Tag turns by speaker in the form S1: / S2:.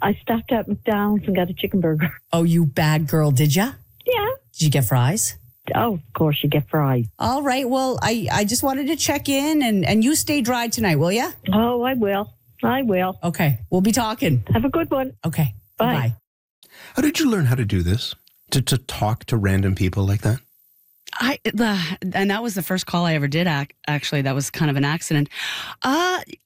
S1: I stopped at McDonald's and got a chicken burger.
S2: Oh, you bad girl, did ya?
S1: Yeah.
S2: Did you get fries?
S1: Oh, of course you get fries.
S2: All right. Well, I just wanted to check in and you stay dry tonight, will ya?
S1: Oh, I will. I will.
S2: Okay. We'll be talking.
S1: Have a good one.
S2: Okay.
S1: Bye.
S2: Bye.
S3: How did you learn how to do this? To talk to random people like that?
S4: And that was the first call I ever did. Actually, that was kind of an accident.